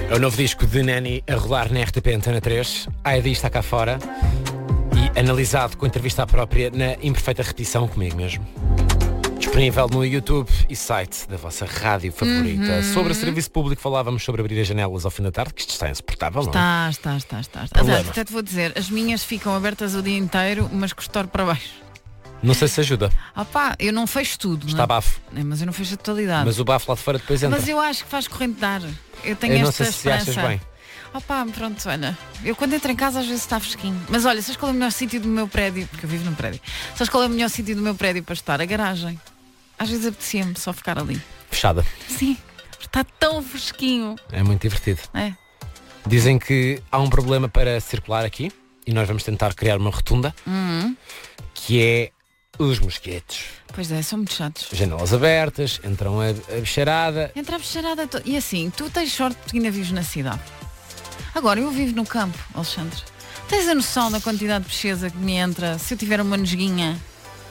É o novo disco de Nani a rolar na RTP Antena 3. A ID está cá fora e analisado com entrevista à própria na imperfeita repetição comigo mesmo. Disponível no YouTube e site da vossa rádio favorita. Sobre o serviço público falávamos sobre abrir as janelas ao fim da tarde, que isto está insuportável, não é? Está. Problema. Aliás, até te vou dizer, as minhas ficam abertas o dia inteiro, mas com o store para baixo. Não sei se ajuda. Eu não fecho tudo. Está bafo. Mas eu não fecho a totalidade. Mas o bafo lá de fora depois entra. Mas eu acho que faz corrente de ar. Eu tenho Eu não esta sei se esperança. achas bem. Pronto, olha. Eu quando entro em casa às vezes está fresquinho. Mas olha, sabes qual é o melhor sítio do meu prédio? Porque eu vivo num prédio. Sabes qual é o melhor sítio do meu prédio para estar? A garagem. Às vezes apetecia-me só ficar ali. Fechada. Sim, está tão fresquinho. É muito divertido. É. Dizem que há um problema para circular aqui e nós vamos tentar criar uma rotunda que é os mosquitos. Pois é, são muito chatos. Janelas abertas, entram a bicharada. Entra a bicharada e assim, tu tens sorte porque ainda vives na cidade. Agora, eu vivo no campo, Alexandre. Tens a noção da quantidade de bicheza que me entra se eu tiver uma nesguinha?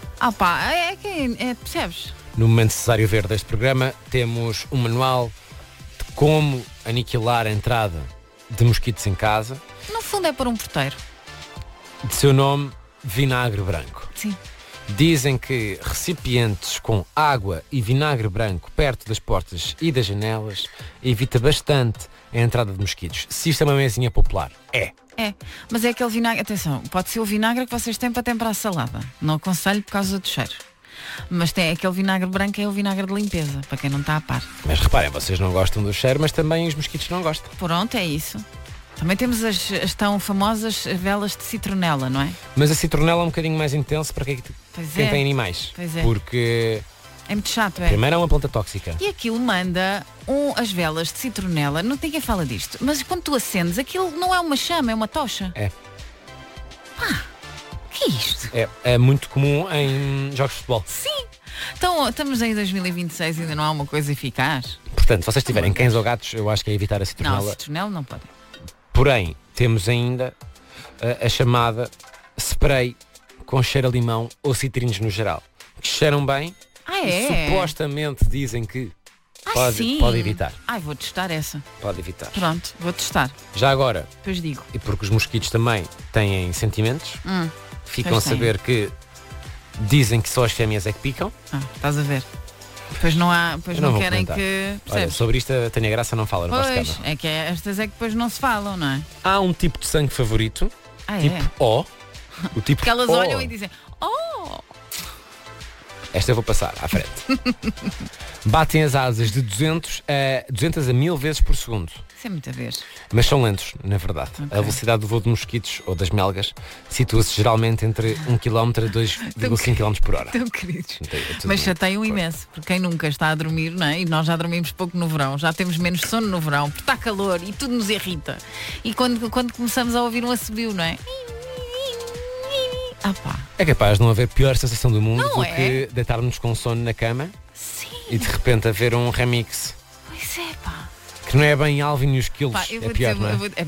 Percebes? No momento necessário ver deste programa temos um manual de como aniquilar a entrada de mosquitos em casa. No fundo é para um porteiro. De seu nome, vinagre branco. Sim. Dizem que recipientes com água e vinagre branco perto das portas e das janelas evita bastante a entrada de mosquitos. Se isto é uma mesinha popular, é. É, mas é aquele vinagre, atenção, pode ser o vinagre que vocês têm para temperar a salada. Não aconselho por causa do cheiro. Mas tem aquele vinagre branco, é o vinagre de limpeza, para quem não está a par. Mas reparem, vocês não gostam do cheiro, mas também os mosquitos não gostam. Pronto, é isso. Também temos as tão famosas velas de citronela, não é? Mas a citronela é um bocadinho mais intenso para quem tem animais. Pois é. Porque é muito chato, é? primeiro é uma planta tóxica. E aquilo manda as velas de citronela, não tem quem fala disto, mas quando tu acendes, aquilo não é uma chama, é uma tocha. É. Que é isto? É muito comum em jogos de futebol. Sim. Então, estamos em 2026 e ainda não há uma coisa eficaz. Portanto, se vocês tiverem cães ou gatos, eu acho que é evitar a citronela. Não, citronela não pode. Porém, temos ainda a chamada spray com cheiro a limão ou citrinos no geral. Que cheiram bem e supostamente dizem que pode evitar. Vou testar essa. Pode evitar. Pronto, vou testar. Já agora, Depois digo. e porque os mosquitos também têm sentimentos, ficam a saber que dizem que só as fêmeas é que picam. Estás a ver. Depois não querem comentar. que... Olha, sobre isto a Tânia Graça não fala no vosso Pois, cama. é que estas é que depois não se falam, não é? Há um tipo de sangue favorito, tipo O. O tipo Porque elas O. olham e dizem, oh! Esta eu vou passar à frente. Batem as asas de 200 a 1000 vezes por segundo. Isso é muita vez. Mas são lentos, na verdade. Ok. A velocidade do voo de mosquitos ou das melgas situa-se geralmente entre 1 km a 2,5 km por hora. Tão queridos. É tudo Mas muito chateiam forte. imenso, porque quem nunca está a dormir, não é? E nós já dormimos pouco no verão, já temos menos sono no verão, porque está calor e tudo nos irrita. E quando começamos a ouvir um assobio, não é? É capaz de não haver pior sensação do mundo Não do é? que deitarmos com sono na cama Sim. e de repente haver um remix Pois é, pá. que não é bem Alvin e os Quilos. Eu É vou pior, dizer, não é?